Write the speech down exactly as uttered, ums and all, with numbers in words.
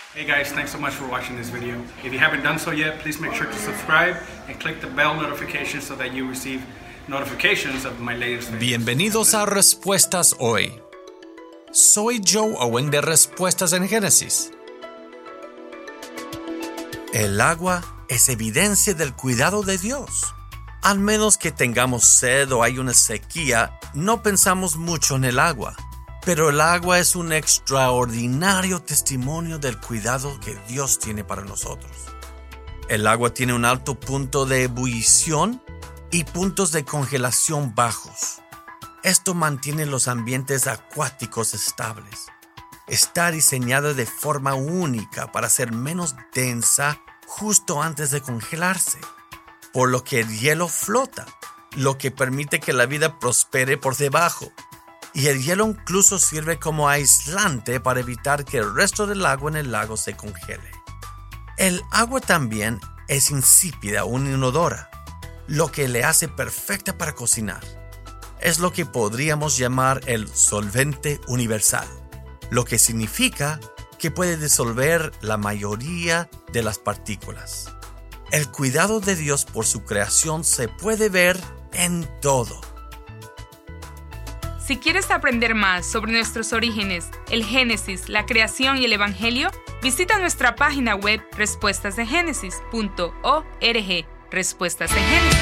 Hey guys, thanks so much for watching this video. If you haven't done so yet, please make sure to subscribe and click the bell notification so that you receive notifications of my latest videos. Bienvenidos a Respuestas Hoy. Soy Joe Owen de Respuestas en Génesis. El agua es evidencia del cuidado de Dios. Al menos que tengamos sed o hay una sequía, no pensamos mucho en el agua. Pero el agua es un extraordinario testimonio del cuidado que Dios tiene para nosotros. El agua tiene un alto punto de ebullición y puntos de congelación bajos. Esto mantiene los ambientes acuáticos estables. Está diseñada de forma única para ser menos densa justo antes de congelarse, por lo que el hielo flota, lo que permite que la vida prospere por debajo. Y el hielo incluso sirve como aislante para evitar que el resto del agua en el lago se congele. El agua también es insípida o inodora, lo que le hace perfecta para cocinar. Es lo que podríamos llamar el solvente universal, lo que significa que puede disolver la mayoría de las partículas. El cuidado de Dios por su creación se puede ver en todo. Si quieres aprender más sobre nuestros orígenes, el Génesis, la creación y el Evangelio, visita nuestra página web respuestas en génesis punto org. Respuestas en Génesis.